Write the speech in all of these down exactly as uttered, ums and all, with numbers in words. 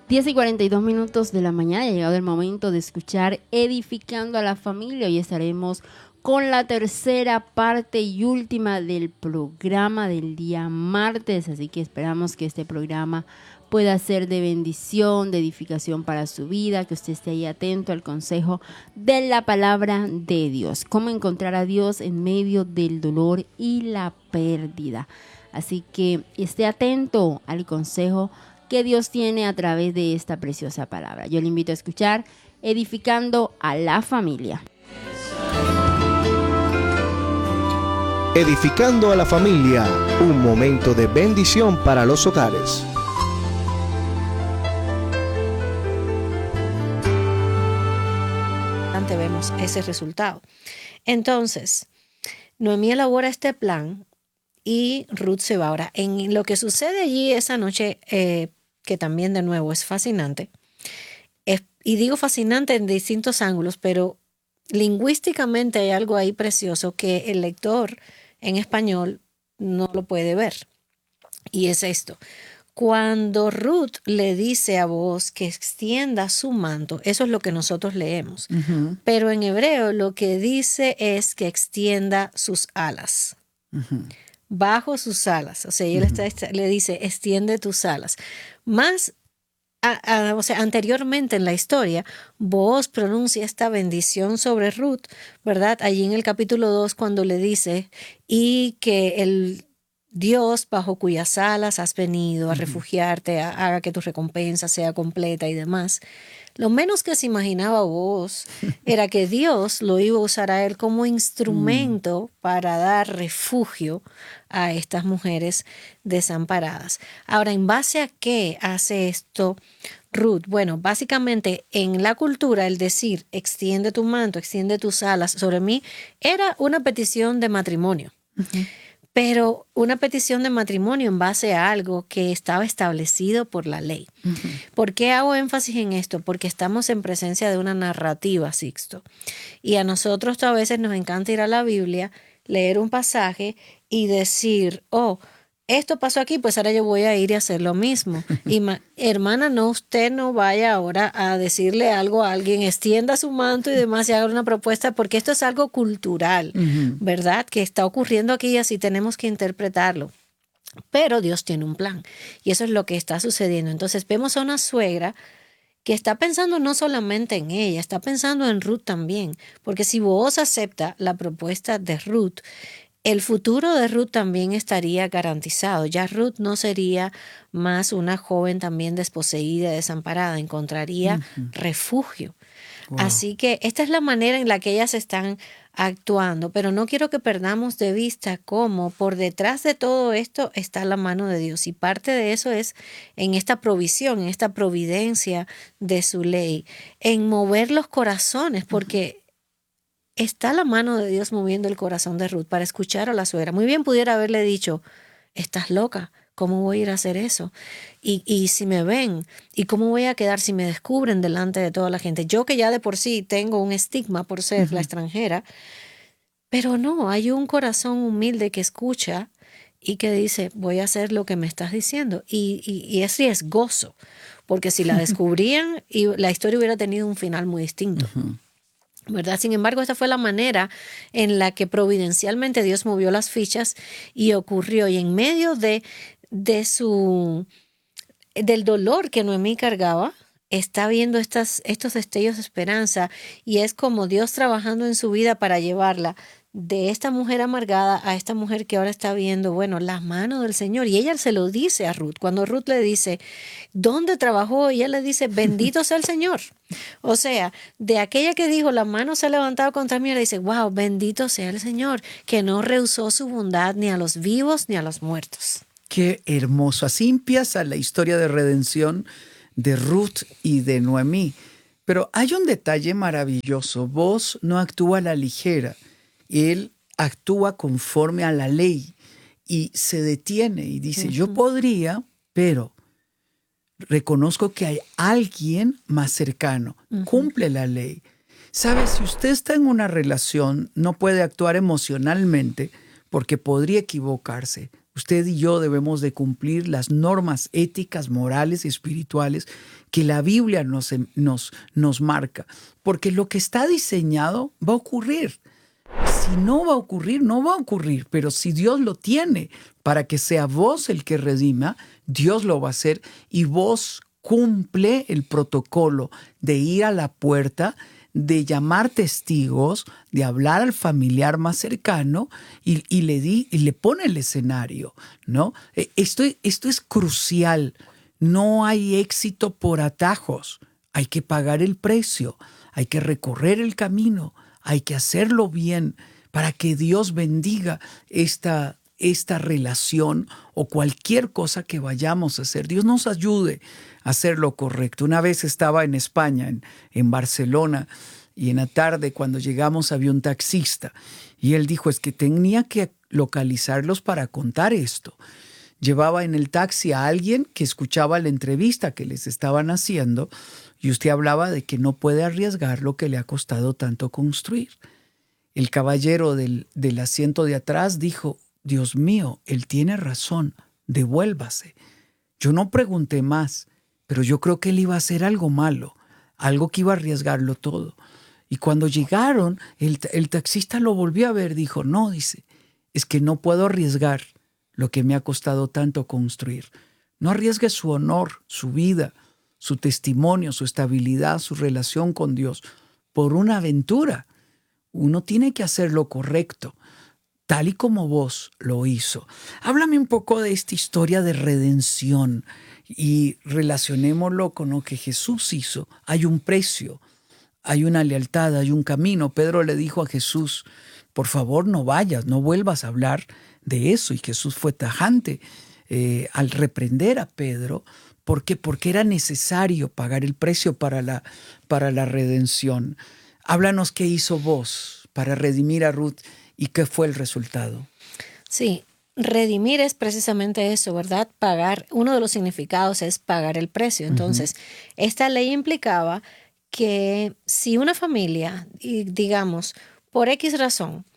diez y cuarenta y dos minutos de la mañana, ha llegado el momento de escuchar Edificando a la Familia. Hoy estaremos con la tercera parte y última del programa del día martes, así que esperamos que este programa pueda ser de bendición, de edificación para su vida, que usted esté ahí atento al consejo de la palabra de Dios, cómo encontrar a Dios en medio del dolor y la pérdida. Así que esté atento al consejo que Dios tiene a través de esta preciosa palabra. Yo le invito a escuchar Edificando a la Familia. Edificando a la Familia, un momento de bendición para los hogares. Vemos ese resultado. Entonces, Noemí elabora este plan y Ruth se va. Ahora, en lo que sucede allí esa noche, eh, que también de nuevo es fascinante, es, y digo fascinante en distintos ángulos, pero lingüísticamente hay algo ahí precioso que el lector en español no lo puede ver. Y es esto. Cuando Ruth le dice a Booz que extienda su manto, eso es lo que nosotros leemos. Uh-huh. Pero en hebreo lo que dice es que extienda sus alas. Uh-huh. Bajo sus alas. O sea, ella uh-huh. está, le dice, extiende tus alas. Más, a, a, o sea, anteriormente en la historia, Booz pronuncia esta bendición sobre Ruth, ¿verdad? Allí en el capítulo dos, cuando le dice, y que el Dios bajo cuyas alas has venido a uh-huh. refugiarte, a, haga que tu recompensa sea completa y demás. Lo menos que se imaginaba vos era que Dios lo iba a usar a él como instrumento uh-huh. para dar refugio a estas mujeres desamparadas. Ahora, ¿en base a qué hace esto Ruth? Bueno, básicamente en la cultura el decir extiende tu manto, extiende tus alas sobre mí era una petición de matrimonio. Uh-huh. Pero una petición de matrimonio en base a algo que estaba establecido por la ley. Uh-huh. ¿Por qué hago énfasis en esto? Porque estamos en presencia de una narrativa, Sixto. Y a nosotros a veces nos encanta ir a la Biblia, leer un pasaje y decir, oh, esto pasó aquí, pues ahora yo voy a ir y hacer lo mismo. Y ma- hermana, no, usted no vaya ahora a decirle algo a alguien, extienda su manto y demás y haga una propuesta, porque esto es algo cultural, uh-huh. ¿verdad? Que está ocurriendo aquí y así tenemos que interpretarlo. Pero Dios tiene un plan y eso es lo que está sucediendo. Entonces vemos a una suegra que está pensando no solamente en ella, está pensando en Ruth también, porque si vos acepta la propuesta de Ruth, el futuro de Ruth también estaría garantizado. Ya Ruth no sería más una joven también desposeída, desamparada, encontraría uh-huh. refugio. Wow. Así que esta es la manera en la que ellas están actuando, pero no quiero que perdamos de vista cómo por detrás de todo esto está la mano de Dios y parte de eso es en esta provisión, en esta providencia de su ley, en mover los corazones, porque uh-huh. está la mano de Dios moviendo el corazón de Ruth para escuchar a la suegra. Muy bien pudiera haberle dicho, estás loca, ¿cómo voy a ir a hacer eso? Y, y si me ven, ¿y cómo voy a quedar si me descubren delante de toda la gente? Yo que ya de por sí tengo un estigma por ser uh-huh. la extranjera, pero no, hay un corazón humilde que escucha y que dice, voy a hacer lo que me estás diciendo. Y, y, y es riesgoso, porque si la descubrían, y la historia hubiera tenido un final muy distinto. Uh-huh. ¿Verdad? Sin embargo, esta fue la manera en la que providencialmente Dios movió las fichas y ocurrió. Y en medio de, de su, del dolor que Noemí cargaba, está viendo estas, estos destellos de esperanza y es como Dios trabajando en su vida para llevarla de esta mujer amargada a esta mujer que ahora está viendo, bueno, la mano del Señor. Y ella se lo dice a Ruth. Cuando Ruth le dice, ¿dónde trabajó? Ella le dice, bendito sea el Señor. O sea, de aquella que dijo, la mano se ha levantado contra mí, le dice, wow, bendito sea el Señor, que no rehusó su bondad ni a los vivos ni a los muertos. Qué hermoso. Así empieza la historia de redención de Ruth y de Noemí. Pero hay un detalle maravilloso. Vos no actúa a la ligera. Él actúa conforme a la ley y se detiene y dice, uh-huh. yo podría, pero reconozco que hay alguien más cercano. Uh-huh. Cumple la ley. ¿Sabe? Si usted está en una relación, no puede actuar emocionalmente porque podría equivocarse. Usted y yo debemos de cumplir las normas éticas, morales y espirituales que la Biblia nos, nos, nos marca. Porque lo que está diseñado va a ocurrir. Si no va a ocurrir, no va a ocurrir. Pero si Dios lo tiene para que sea vos el que redima, Dios lo va a hacer y vos cumple el protocolo de ir a la puerta, de llamar testigos, de hablar al familiar más cercano y, y, le, di, y le pone el escenario, ¿no? Esto, esto es crucial. No hay éxito por atajos. Hay que pagar el precio, hay que recorrer el camino, hay que hacerlo bien para que Dios bendiga esta, esta relación o cualquier cosa que vayamos a hacer. Dios nos ayude a hacer lo correcto. Una vez estaba en España, en, en Barcelona, y en la tarde cuando llegamos había un taxista y él dijo, es que tenía que localizarlos para contar esto. Llevaba en el taxi a alguien que escuchaba la entrevista que les estaban haciendo y usted hablaba de que no puede arriesgar lo que le ha costado tanto construir. El caballero del, del asiento de atrás dijo, Dios mío, él tiene razón, devuélvase. Yo no pregunté más, pero yo creo que él iba a hacer algo malo, algo que iba a arriesgarlo todo. Y cuando llegaron, el, el taxista lo volvió a ver, dijo, no, dice, es que no puedo arriesgar lo que me ha costado tanto construir. No arriesgue su honor, su vida, su testimonio, su estabilidad, su relación con Dios por una aventura. Uno tiene que hacer lo correcto, tal y como vos lo hizo. Háblame un poco de esta historia de redención y relacionémoslo con lo que Jesús hizo. Hay un precio, hay una lealtad, hay un camino. Pedro le dijo a Jesús, por favor no vayas, no vuelvas a hablar de eso. Y Jesús fue tajante eh, al reprender a Pedro. ¿Por qué? Porque era necesario pagar el precio para la, para la redención. Háblanos qué hizo vos para redimir a Ruth y qué fue el resultado. Sí, redimir es precisamente eso, ¿verdad? Pagar, uno de los significados es pagar el precio. Entonces, uh-huh. esta ley implicaba que si una familia, digamos, por X razón,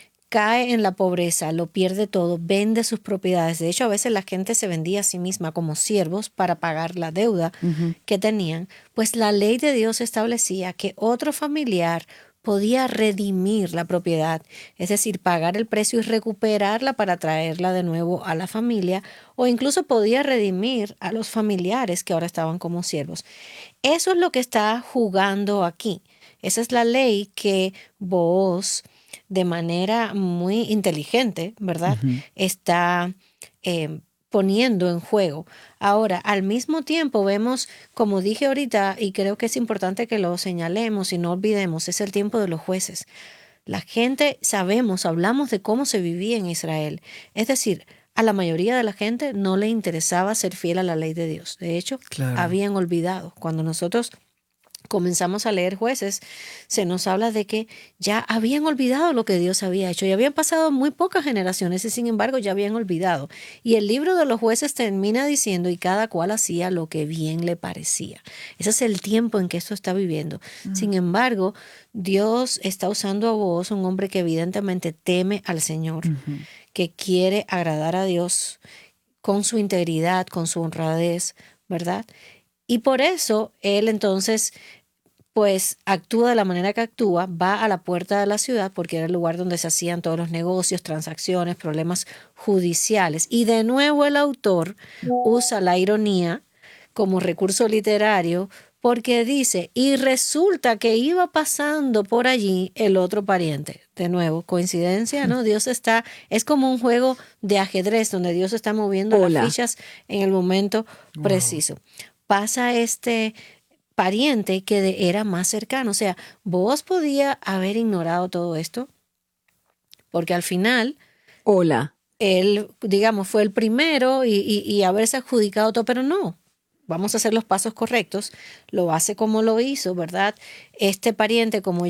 cae en la pobreza, lo pierde todo, vende sus propiedades. De hecho, a veces la gente se vendía a sí misma como siervos para pagar la deuda uh-huh. que tenían. Pues la ley de Dios establecía que otro familiar podía redimir la propiedad, es decir, pagar el precio y recuperarla para traerla de nuevo a la familia, o incluso podía redimir a los familiares que ahora estaban como siervos. Eso es lo que está jugando aquí. Esa es la ley que Booz, de manera muy inteligente, ¿verdad?, uh-huh. está eh, poniendo en juego. Ahora, al mismo tiempo vemos, como dije ahorita, y creo que es importante que lo señalemos y no olvidemos, es el tiempo de los jueces. La gente, sabemos, hablamos de cómo se vivía en Israel. Es decir, a la mayoría de la gente no le interesaba ser fiel a la ley de Dios. De hecho, claro. habían olvidado. Cuando nosotros comenzamos a leer Jueces, se nos habla de que ya habían olvidado lo que Dios había hecho y habían pasado muy pocas generaciones y sin embargo ya habían olvidado. Y el libro de los Jueces termina diciendo y cada cual hacía lo que bien le parecía. Ese es el tiempo en que esto está viviendo. Uh-huh. Sin embargo, Dios está usando a Booz, un hombre que evidentemente teme al Señor, uh-huh. que quiere agradar a Dios con su integridad, con su honradez, ¿verdad? Y por eso él entonces pues actúa de la manera que actúa, va a la puerta de la ciudad porque era el lugar donde se hacían todos los negocios, transacciones, problemas judiciales. Y de nuevo el autor usa la ironía como recurso literario porque dice, y resulta que iba pasando por allí el otro pariente. De nuevo, coincidencia, ¿no? Dios está, es como un juego de ajedrez donde Dios está moviendo Hola. las fichas en el momento wow. preciso. Pasa este pariente que de, era más cercano. O sea, vos podía haber ignorado todo esto porque al final, Hola. él, digamos, fue el primero y, y, y haberse adjudicado todo, pero no. Vamos a hacer los pasos correctos. Lo hace como lo hizo, ¿verdad? Este pariente, como